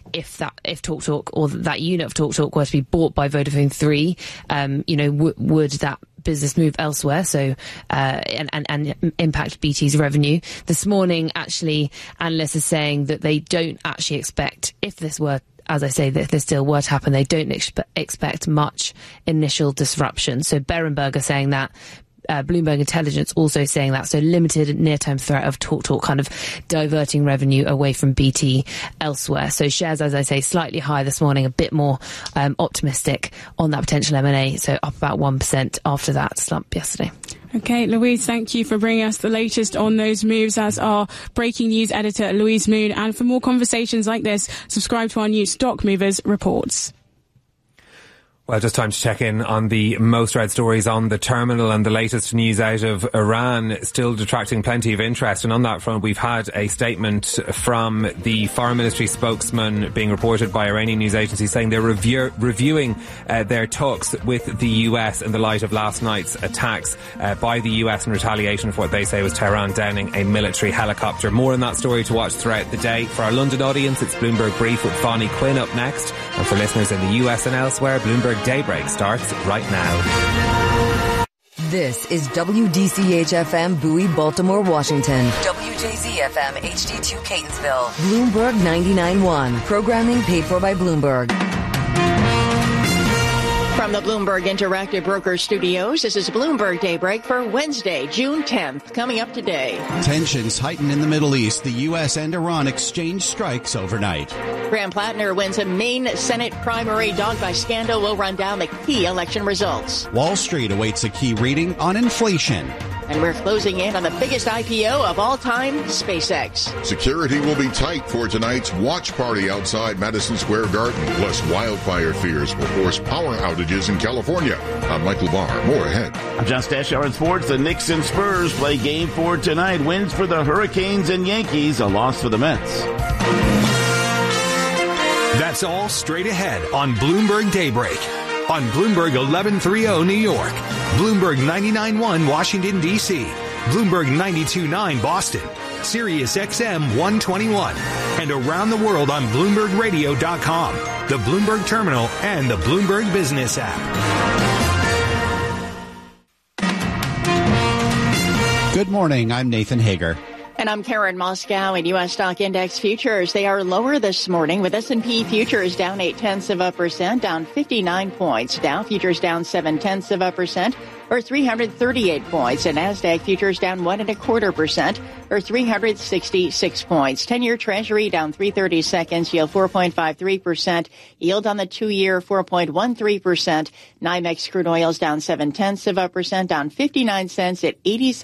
if TalkTalk or that unit of TalkTalk were to be bought by Vodafone 3, would that business move elsewhere, so and impact BT's revenue. This morning, actually, analysts are saying that they don't actually expect, if this were, as I say, that if this deal were to happen, they don't expect much initial disruption. So Berenberg are saying that. Bloomberg Intelligence also saying that, so limited near-term threat of TalkTalk kind of diverting revenue away from BT elsewhere. So shares, as I say, slightly higher this morning, a bit more optimistic on that potential M&A, so up about 1% after that slump yesterday. Okay, Louise, thank you for bringing us the latest on those moves as our breaking news editor, Louise Moon. And for more conversations like this, subscribe to our new Stock Movers reports. Well, just time to check in on the most read stories on the terminal, and the latest news out of Iran still detracting plenty of interest. And on that front, we've had a statement from the Foreign Ministry spokesman being reported by Iranian news agencies saying they're reviewing their talks with the US in the light of last night's attacks by the US in retaliation for what they say was Tehran downing a military helicopter. More on that story to watch throughout the day. For our London audience, it's Bloomberg Brief with Bonnie Quinn up next. And for listeners in the US and elsewhere, Bloomberg Daybreak starts right now. This is WDCH-FM Bowie, Baltimore, Washington. WJZ-FM HD2 Catonsville. Bloomberg 99.1. Programming paid for by Bloomberg. From the Bloomberg Interactive Brokers Studios, this is Bloomberg Daybreak for Wednesday, June 10th. Coming up today. Tensions heighten in the Middle East. The U.S. and Iran exchange strikes overnight. Graham Plattner wins a Maine Senate primary dogged by scandal. Will run down the key election results. Wall Street awaits a key reading on inflation. And we're closing in on the biggest IPO of all time, SpaceX. Security will be tight for tonight's watch party outside Madison Square Garden. Plus, wildfire fears will force power outages in California. I'm Michael Barr. More ahead. I'm John Stashauer in sports. The Knicks and Spurs play game 4 tonight. Wins for the Hurricanes and Yankees. A loss for the Mets. That's all straight ahead on Bloomberg Daybreak. On Bloomberg 1130 New York, Bloomberg 99.1 Washington, D.C., Bloomberg 92.9 Boston, Sirius XM 121, and around the world on BloombergRadio.com, the Bloomberg Terminal, and the Bloomberg Business app. Good morning, I'm Nathan Hager. And I'm Karen Moscow. In U.S. stock index futures, they are lower this morning, with S&P futures down 0.8%, down 59 points. Dow futures down 0.7%, or 338 points. And NASDAQ futures down 1.25%, or 366 points. 10-year Treasury down 3/30 seconds, yield 4.53%. Yield on the 2-year 4.13%. NYMEX crude oils down 0.7%, down 59 cents at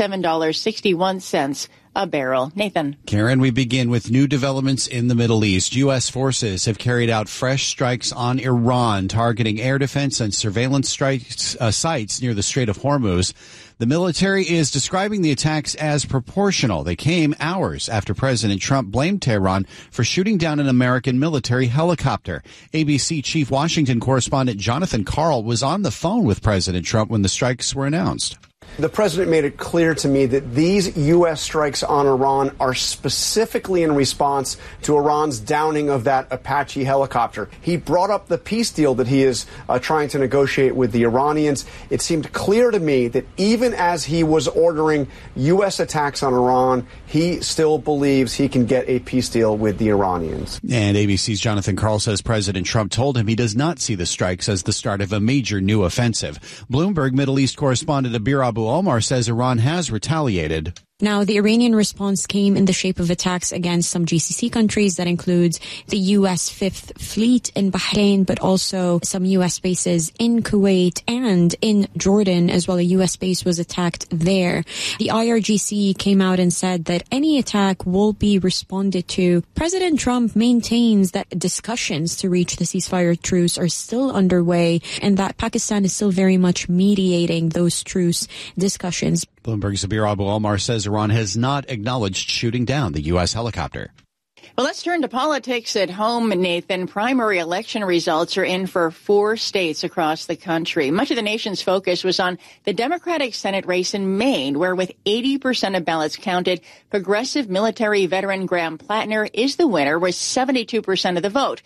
$87.61 a barrel. Nathan. Karen, we begin with new developments in the Middle East. U.S. forces have carried out fresh strikes on Iran, targeting air defense and surveillance sites near the Strait of Hormuz. The military is describing the attacks as proportional. They came hours after President Trump blamed Tehran for shooting down an American military helicopter. ABC Chief Washington correspondent Jonathan Karl was on the phone with President Trump when the strikes were announced. The president made it clear to me that these U.S. strikes on Iran are specifically in response to Iran's downing of that Apache helicopter. He brought up the peace deal that he is trying to negotiate with the Iranians. It seemed clear to me that even as he was ordering U.S. attacks on Iran, he still believes he can get a peace deal with the Iranians. And ABC's Jonathan Karl says President Trump told him he does not see the strikes as the start of a major new offensive. Bloomberg Middle East correspondent Abir Abu Omar says Iran has retaliated. Now, the Iranian response came in the shape of attacks against some GCC countries. That includes the U.S. Fifth Fleet in Bahrain, but also some U.S. bases in Kuwait and in Jordan as well. A U.S. base was attacked there. The IRGC came out and said that any attack will be responded to. President Trump maintains that discussions to reach the ceasefire truce are still underway and that Pakistan is still very much mediating those truce discussions. Bloomberg's Abir Abu Omar says Iran has not acknowledged shooting down the U.S. helicopter. Well, let's turn to politics at home, Nathan. Primary election results are in for 4 states across the country. Much of the nation's focus was on the Democratic Senate race in Maine, where with 80% of ballots counted, progressive military veteran Graham Plattner is the winner with 72% of the vote.